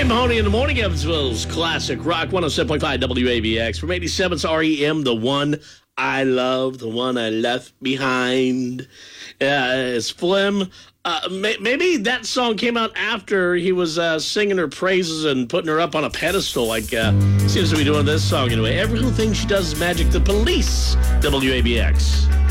Mahoney in the morning, Evansville's classic rock 107.5 WABX. From 87's REM, the one I love, the one I left behind. It's Flim. Maybe that song came out after he was singing her praises and putting her up on a pedestal, like seems to be doing this song anyway. Everything she does is magic. The Police, WABX.